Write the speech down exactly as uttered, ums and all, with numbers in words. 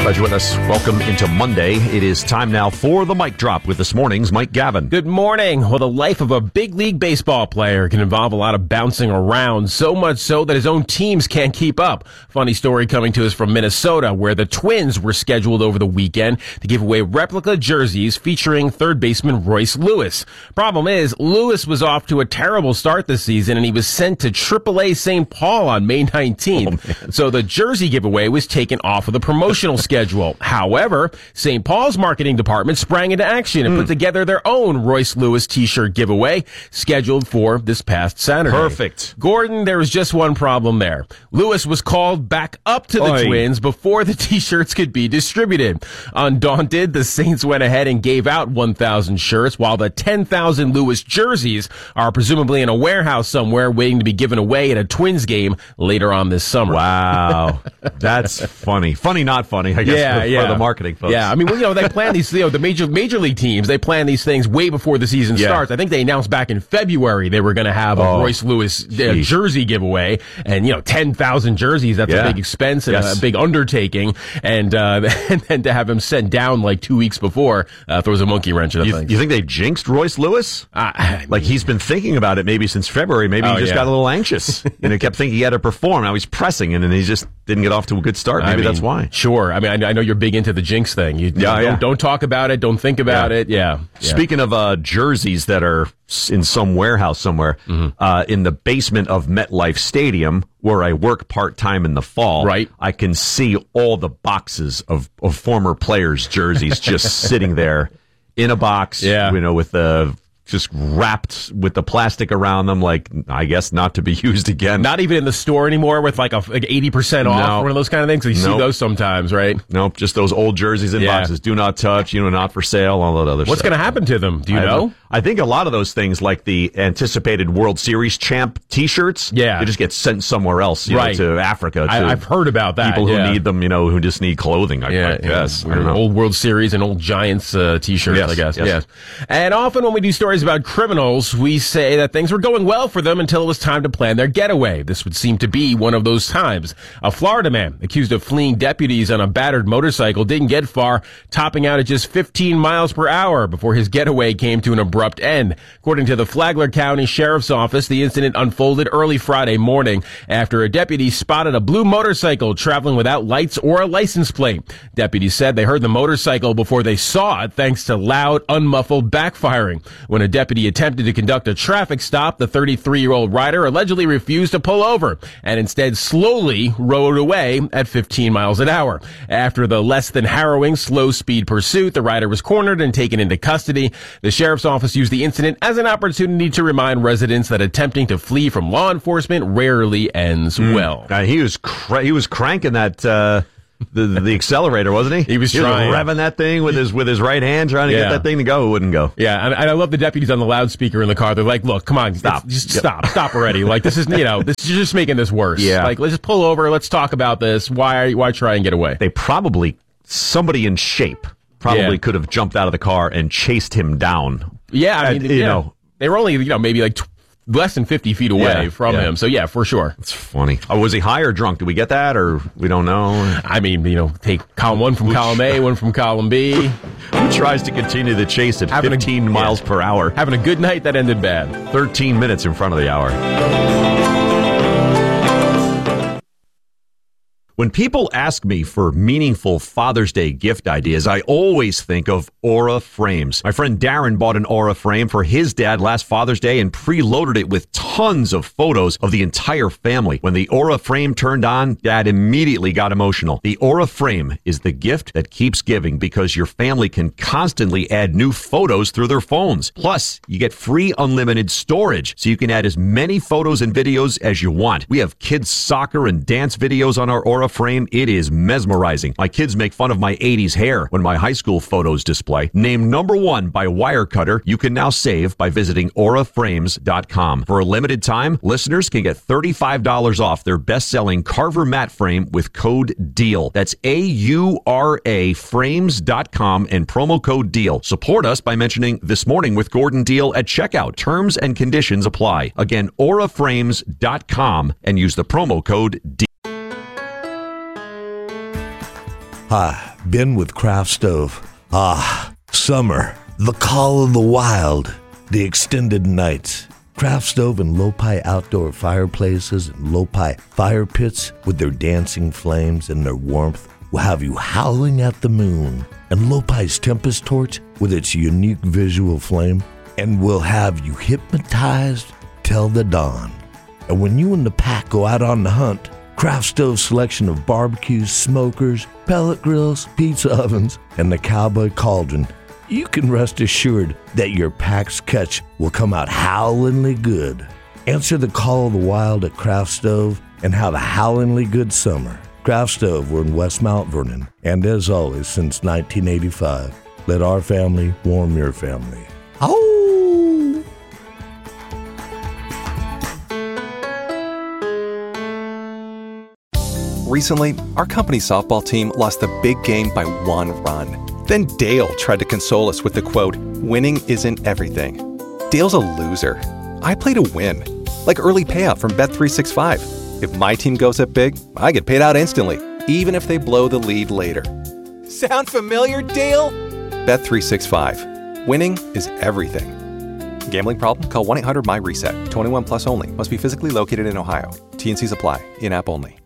Glad you're with us. Welcome into Monday. It is time now for the Mic Drop with this morning's Mike Gavin. Good morning. Well, the life of a big league baseball player can involve a lot of bouncing around, so much so that his own teams can't keep up. Funny story coming to us from Minnesota, where the Twins were scheduled over the weekend to give away replica jerseys featuring third baseman Royce Lewis. Problem is, Lewis was off to a terrible start this season, and he was sent to triple A Saint Paul on May nineteenth. Oh, so the jersey giveaway was taken off of the promotional schedule. Schedule. However, Saint Paul's marketing department sprang into action and mm. put together their own Royce Lewis t-shirt giveaway scheduled for this past Saturday. Perfect. Gordon, there was just one problem there. Lewis was called back up to the Oy. Twins before the t-shirts could be distributed. Undaunted, the Saints went ahead and gave out one thousand shirts, while the ten thousand Lewis jerseys are presumably in a warehouse somewhere waiting to be given away at a Twins game later on this summer. Wow. That's funny. Funny, not funny, I guess, yeah, for, yeah. for the marketing folks. Yeah, I mean, well, you know, they plan these, you know, the major major league teams, they plan these things way before the season yeah. starts. I think they announced back in February they were going to have a oh, Royce Lewis uh, jersey giveaway, and, you know, ten thousand jerseys, that's yeah. a big expense and yes. a big undertaking, and, uh, and then to have him sent down like two weeks before uh, throws a monkey wrench in the you, thing. You think they jinxed Royce Lewis? Uh, I mean, like, he's been thinking about it maybe since February. Maybe oh, he just yeah. got a little anxious. You know, kept thinking he had to perform. Now he's pressing, and then he just didn't get off to a good start. Maybe I mean, that's why. Sure. I mean, I, I know you're big into the jinx thing. You, yeah, you don't, yeah. don't talk about it. Don't think about yeah. it. Yeah. yeah. Speaking of uh, jerseys that are in some warehouse somewhere, mm-hmm. uh, in the basement of MetLife Stadium, where I work part-time in the fall, right. I can see all the boxes of, of former players' jerseys just sitting there in a box, yeah. you know, with the... just wrapped with the plastic around them, like, I guess, not to be used again. Not even in the store anymore with like a like eighty percent off, no. one of those kind of things. You nope. see those sometimes, right? Nope, just those old jerseys in yeah. boxes. Do not touch, you know, not for sale, all that other What's stuff. What's going to happen to them? Do you I know? I think a lot of those things, like the anticipated World Series champ T-shirts, yeah. they just get sent somewhere else, you right. know, to Africa. To I, I've heard about that. People who yeah. need them, you know, who just need clothing, I, yeah, I guess. Yeah. I don't know. Old World Series and old Giants uh, T-shirts, yes, I guess. Yes. yes. And often when we do stories about criminals, we say that things were going well for them until it was time to plan their getaway. This would seem to be one of those times. A Florida man accused of fleeing deputies on a battered motorcycle didn't get far, topping out at just fifteen miles per hour before his getaway came to an abrupt end. According to the Flagler County Sheriff's Office, the incident unfolded early Friday morning after a deputy spotted a blue motorcycle traveling without lights or a license plate. Deputies said they heard the motorcycle before they saw it thanks to loud, unmuffled backfiring. When a deputy attempted to conduct a traffic stop, the thirty-three-year-old rider allegedly refused to pull over and instead slowly rode away at fifteen miles an hour. After the less than harrowing slow-speed pursuit, the rider was cornered and taken into custody. The sheriff's office used the incident as an opportunity to remind residents that attempting to flee from law enforcement rarely ends mm. well. Uh, he was cra- he was cranking that uh, the the accelerator, wasn't he? He was he trying, was revving that thing with his with his right hand, trying to yeah. get that thing to go. It wouldn't go. Yeah, and, and I love the deputies on the loudspeaker in the car. They're like, "Look, come on, stop, just yep. stop, stop already! Like this is, you know, this is just making this worse. Yeah, like let's just pull over. Let's talk about this. Why are you, why try and get away? They probably somebody in shape probably yeah. could have jumped out of the car and chased him down. Yeah, I mean, and, you yeah. know, they were only, you know, maybe like T- less than fifty feet away yeah, from yeah. him. So, yeah, for sure. It's funny. Oh, was he high or drunk? Do we get that, or we don't know? I mean, you know, take column one from column A, one from column B. Who tries to continue the chase at Having fifteen a, miles yeah. per hour? Having a good night that ended bad. thirteen minutes in front of the hour. When people ask me for meaningful Father's Day gift ideas, I always think of Aura Frames. My friend Darren bought an Aura frame for his dad last Father's Day and preloaded it with tons of photos of the entire family. When the Aura frame turned on, Dad immediately got emotional. The Aura frame is the gift that keeps giving because your family can constantly add new photos through their phones. Plus, you get free unlimited storage, so you can add as many photos and videos as you want. We have kids' soccer and dance videos on our Aura frame. It is mesmerizing. My kids make fun of my eighties hair when my high school photos display. Named number one by Wirecutter, you can now save by visiting aura frames dot com. For a limited time, listeners can get thirty-five dollars off their best-selling Carver mat frame with code DEAL. That's A U R A frames dot com and promo code DEAL. Support us by mentioning This Morning with Gordon Deal at checkout. Terms and conditions apply. Again, aura frames dot com and use the promo code DEAL. Hi, Ben with Craft Stove. Ah, summer, the call of the wild, the extended nights. Craft Stove and Lopi outdoor fireplaces and Lopi fire pits with their dancing flames and their warmth will have you howling at the moon. And Lopi's Tempest Torch with its unique visual flame and will have you hypnotized till the dawn. And when you and the pack go out on the hunt, Craft Stove's selection of barbecues, smokers, pellet grills, pizza ovens, and the Cowboy Cauldron, you can rest assured that your pack's catch will come out howlingly good. Answer the call of the wild at Craft Stove and have a howlingly good summer. Craft Stove, we're in West Mount Vernon, and as always, since nineteen eighty-five, let our family warm your family. Oh! Recently, our company softball team lost the big game by one run. Then Dale tried to console us with the quote, "Winning isn't everything." Dale's a loser. I play to win. Like early payout from Bet three sixty-five. If my team goes up big, I get paid out instantly, even if they blow the lead later. Sound familiar, Dale? Bet three sixty-five. Winning is everything. Gambling problem? Call one eight hundred M Y RESET. twenty-one plus only. Must be physically located in Ohio. T N Cs apply. In-app only.